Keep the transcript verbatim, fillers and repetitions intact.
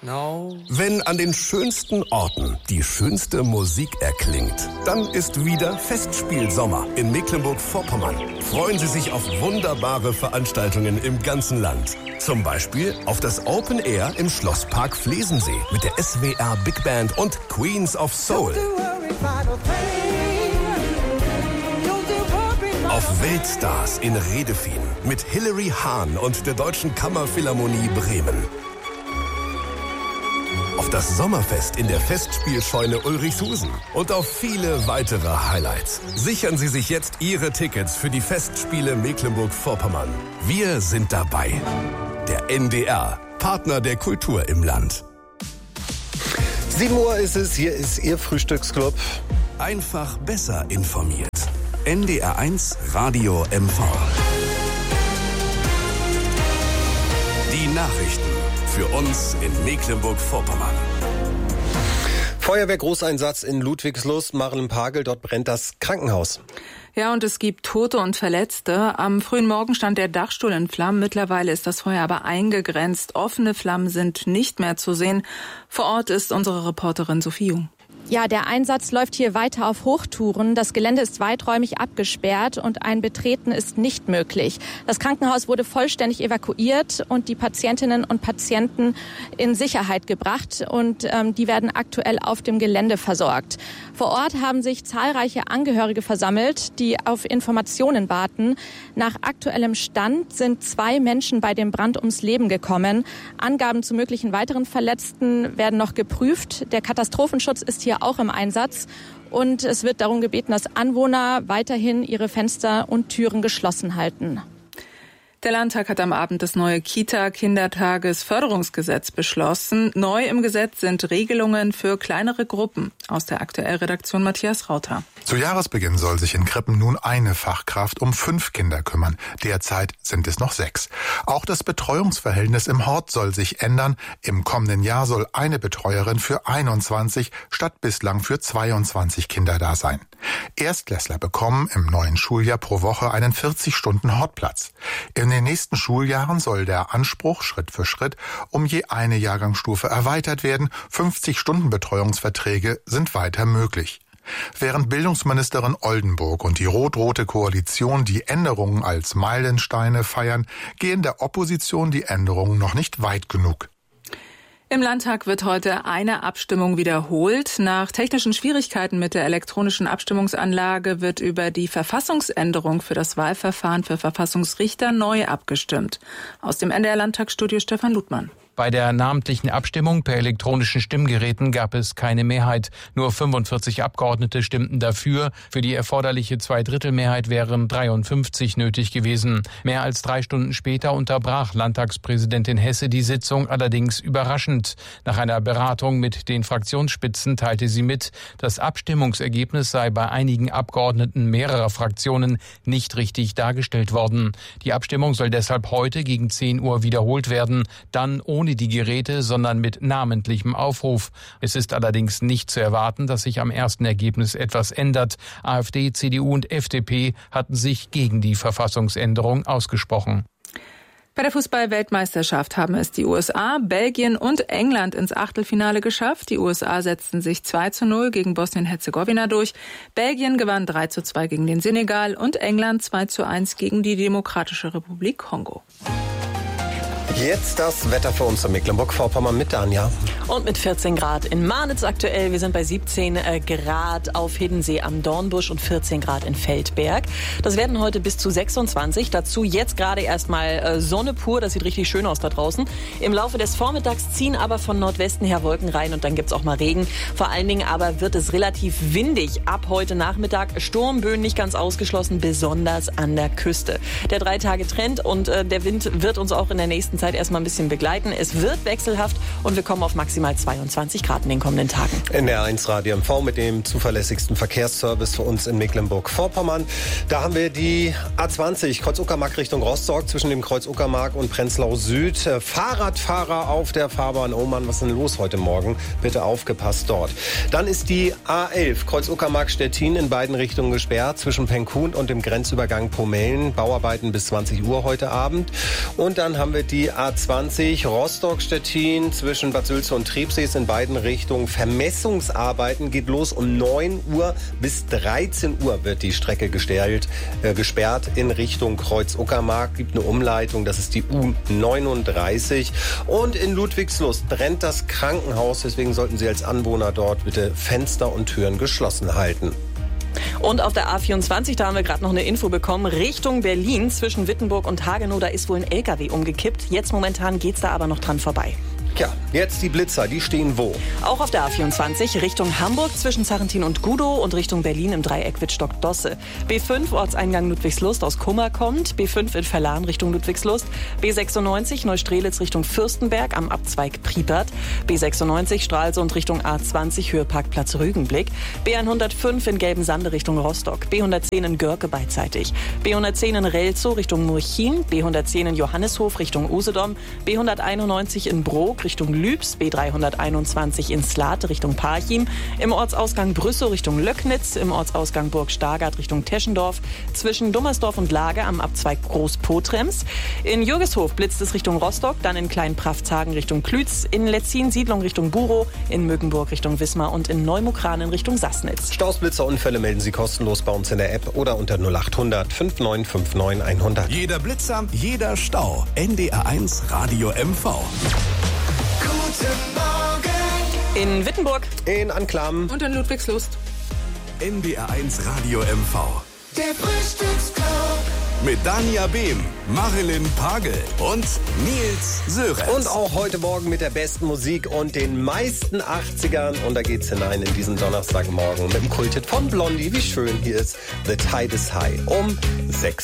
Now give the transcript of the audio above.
No. Wenn an den schönsten Orten die schönste Musik erklingt, dann ist wieder Festspielsommer in Mecklenburg-Vorpommern. Freuen Sie sich auf wunderbare Veranstaltungen im ganzen Land. Zum Beispiel auf das Open Air im Schlosspark Flesensee mit der S W R Big Band und Queens of Soul. Auf Weltstars in Redefien mit Hilary Hahn und der Deutschen Kammerphilharmonie Bremen. Auf das Sommerfest in der Festspielscheune Ulrichshusen und auf viele weitere Highlights. Sichern Sie sich jetzt Ihre Tickets für die Festspiele Mecklenburg-Vorpommern. Wir sind dabei. Der N D R, Partner der Kultur im Land. sieben Uhr ist es, hier ist Ihr Frühstücksclub. Einfach besser informiert. N D R eins Radio M V. Die Nachrichten für uns in Mecklenburg-Vorpommern. Feuerwehrgroßeinsatz in Ludwigslust, Marlen-Pagel, dort brennt das Krankenhaus. Ja, und es gibt Tote und Verletzte. Am frühen Morgen stand der Dachstuhl in Flammen. Mittlerweile ist das Feuer aber eingegrenzt. Offene Flammen sind nicht mehr zu sehen. Vor Ort ist unsere Reporterin Sophie Jung. Ja, der Einsatz läuft hier weiter auf Hochtouren. Das Gelände ist weiträumig abgesperrt und ein Betreten ist nicht möglich. Das Krankenhaus wurde vollständig evakuiert und die Patientinnen und Patienten in Sicherheit gebracht und ähm, die werden aktuell auf dem Gelände versorgt. Vor Ort haben sich zahlreiche Angehörige versammelt, die auf Informationen warten. Nach aktuellem Stand sind zwei Menschen bei dem Brand ums Leben gekommen. Angaben zu möglichen weiteren Verletzten werden noch geprüft. Der Katastrophenschutz ist hier auch im Einsatz und es wird darum gebeten, dass Anwohner weiterhin ihre Fenster und Türen geschlossen halten. Der Landtag hat am Abend das neue Kita-Kindertagesförderungsgesetz beschlossen. Neu im Gesetz sind Regelungen für kleinere Gruppen. Aus der Aktuellredaktion Matthias Rauter. Zu Jahresbeginn soll sich in Krippen nun eine Fachkraft um fünf Kinder kümmern. Derzeit sind es noch sechs. Auch das Betreuungsverhältnis im Hort soll sich ändern. Im kommenden Jahr soll eine Betreuerin für einundzwanzig statt bislang für zweiundzwanzig Kinder da sein. Erstklässler bekommen im neuen Schuljahr pro Woche einen vierzig Stunden Hortplatz. In den nächsten Schuljahren soll der Anspruch Schritt für Schritt um je eine Jahrgangsstufe erweitert werden. fünfzig Stunden Betreuungsverträge sind weiter möglich. Während Bildungsministerin Oldenburg und die rot-rote Koalition die Änderungen als Meilensteine feiern, gehen der Opposition die Änderungen noch nicht weit genug. Im Landtag wird heute eine Abstimmung wiederholt. Nach technischen Schwierigkeiten mit der elektronischen Abstimmungsanlage wird über die Verfassungsänderung für das Wahlverfahren für Verfassungsrichter neu abgestimmt. Aus dem N D R-Landtagsstudio Stefan Ludmann. Bei der namentlichen Abstimmung per elektronischen Stimmgeräten gab es keine Mehrheit. Nur fünfundvierzig Abgeordnete stimmten dafür. Für die erforderliche Zweidrittelmehrheit wären dreiundfünfzig nötig gewesen. Mehr als drei Stunden später unterbrach Landtagspräsidentin Hesse die Sitzung, allerdings überraschend. Nach einer Beratung mit den Fraktionsspitzen teilte sie mit, das Abstimmungsergebnis sei bei einigen Abgeordneten mehrerer Fraktionen nicht richtig dargestellt worden. Die Abstimmung soll deshalb heute gegen zehn Uhr wiederholt werden, dann ohne die Geräte, sondern mit namentlichem Aufruf. Es ist allerdings nicht zu erwarten, dass sich am ersten Ergebnis etwas ändert. AfD, C D U und F D P hatten sich gegen die Verfassungsänderung ausgesprochen. Bei der Fußball-Weltmeisterschaft haben es die U S A, Belgien und England ins Achtelfinale geschafft. Die U S A setzten sich zwei zu null gegen Bosnien-Herzegowina durch. Belgien gewann drei zu zwei gegen den Senegal und England zwei zu eins gegen die Demokratische Republik Kongo. Jetzt das Wetter für uns in Mecklenburg-Vorpommern mit Danja. Und mit vierzehn Grad in Marnitz aktuell. Wir sind bei siebzehn Grad auf Hiddensee am Dornbusch und vierzehn Grad in Feldberg. Das werden heute bis zu sechsundzwanzig. Dazu jetzt gerade erstmal Sonne pur. Das sieht richtig schön aus da draußen. Im Laufe des Vormittags ziehen aber von Nordwesten her Wolken rein und dann gibt's auch mal Regen. Vor allen Dingen aber wird es relativ windig ab heute Nachmittag. Sturmböen nicht ganz ausgeschlossen, besonders an der Küste. Der drei Tage Trend und äh, der Wind wird uns auch in der nächsten Zeit erstmal ein bisschen begleiten. Es wird wechselhaft und wir kommen auf maximal zweiundzwanzig Grad in den kommenden Tagen. N D R eins Radio M V mit dem zuverlässigsten Verkehrsservice für uns in Mecklenburg-Vorpommern. Da haben wir die A zwanzig, Kreuz-Uckermark Richtung Rostock, zwischen dem Kreuz Uckermark und Prenzlau Süd. Fahrradfahrer auf der Fahrbahn. Oh Mann, was ist denn los heute Morgen? Bitte aufgepasst dort. Dann ist die A elf, Kreuz Uckermark Stettin, in beiden Richtungen gesperrt, zwischen Penkhuhn und dem Grenzübergang Pomellen. Bauarbeiten bis zwanzig Uhr heute Abend. Und dann haben wir die A zwanzig Rostock-Stettin zwischen Bad Sülze und Trebsee ist in beiden Richtungen. Vermessungsarbeiten geht los um neun Uhr bis dreizehn Uhr wird die Strecke gestellt, äh, gesperrt in Richtung Kreuz-Uckermark. Gibt eine Umleitung, das ist die U neununddreißig. Und in Ludwigslust brennt das Krankenhaus, deswegen sollten Sie als Anwohner dort bitte Fenster und Türen geschlossen halten. Und auf der A vierundzwanzig, da haben wir gerade noch eine Info bekommen, Richtung Berlin zwischen Wittenburg und Hagenow, da ist wohl ein L K W umgekippt. Jetzt momentan geht's da aber noch dran vorbei. Ja, jetzt die Blitzer, die stehen wo? Auch auf der A vierundzwanzig Richtung Hamburg zwischen Sarrentin und Gudow und Richtung Berlin im Dreieck Wittstock-Dosse. B fünf Ortseingang Ludwigslust aus Kummer kommt, B fünf in Verlan Richtung Ludwigslust, B sechsundneunzig Neustrelitz Richtung Fürstenberg am Abzweig Priepert, B sechsundneunzig Stralsund Richtung A zwanzig Höheparkplatz Rügenblick, B hundertfünf in Gelbensande Richtung Rostock, B hundertzehn in Görke beidseitig, B hundertzehn in Relzow Richtung Murchin, B hundertzehn in Johannishof Richtung Usedom, B hunderteinundneunzig in Brok Richtung Lübs, B dreihunderteinundzwanzig in Slate Richtung Parchim, im Ortsausgang Brüssow Richtung Löcknitz, im Ortsausgang Burg Stargard Richtung Teschendorf, zwischen Dummersdorf und Lage am Abzweig Großpotrems. In Jürgeshof blitzt es Richtung Rostock, dann in Kleinprafthagen Richtung Klütz, in Letzin Siedlung Richtung Burow, in Mögenburg Richtung Wismar und in Neumukran in Richtung Sassnitz. Staus, Blitzer, Unfälle melden Sie kostenlos bei uns in der App oder unter null acht hundert fünfundneunzig neunundfünfzig hundert. Jeder Blitzer, jeder Stau. N D R eins Radio M V. In Wittenburg, in Anklam und in Ludwigslust. N D R eins Radio M V. Der Frühstücksclub. Mit Dania Behm, Marilyn Pagel und Nils Sörenz. Und auch heute Morgen mit der besten Musik und den meisten achtzigern. Und da geht's hinein in diesen Donnerstagmorgen mit dem Kulthit von Blondie. Wie schön hier ist The Tide is High um sechs.